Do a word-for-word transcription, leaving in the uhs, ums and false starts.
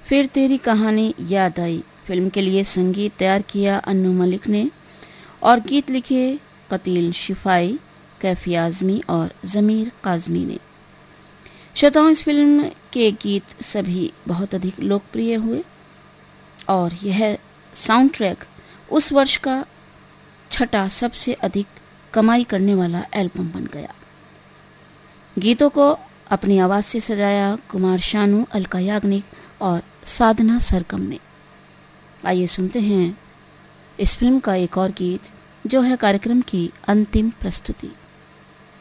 फिर तेरी कहानी याद आई फिल्म के लिए संगीत तैयार किया अन्नू मलिक ने और गीत लिखे कतील शिफाई, कैफी आजमी और जमीर काजमी ने। श्रोताओं, इस फिल्म के गीत सभी बहुत अधिक लोकप्रिय हुए और यह साउंड ट्रैक उस वर्ष का छठा सबसे अधिक कमाई करने वाला एल्बम बन गया। गीतों को अपनी आवाज से सजाया कुमार शानू, अलका याग्निक और साधना सरगम ने। आइए सुनते हैं इस फिल्म का एक और गीत जो है कार्यक्रम की अंतिम प्रस्तुति।